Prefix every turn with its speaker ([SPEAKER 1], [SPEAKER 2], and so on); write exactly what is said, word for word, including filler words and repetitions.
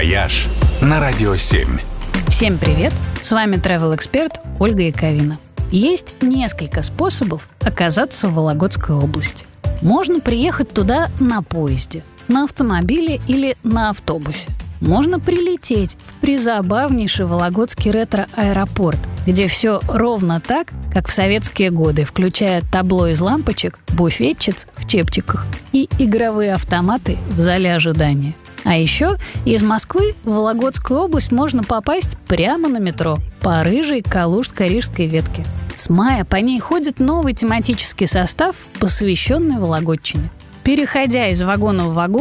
[SPEAKER 1] «Вояж» на Радио семь.
[SPEAKER 2] Всем привет! С вами travel-эксперт Ольга Яковина. Есть несколько способов оказаться в Вологодской области. Можно приехать туда на поезде, на автомобиле или на автобусе. Можно прилететь в призабавнейший Вологодский ретро-аэропорт, где все ровно так, как в советские годы, включая табло из лампочек, буфетчиц в чепчиках и игровые автоматы в зале ожидания. А еще из Москвы в Вологодскую область можно попасть прямо на метро по рыжей Калужско-Рижской ветке. С мая по ней ходит новый тематический состав, посвященный Вологодчине. Переходя из вагона в вагон,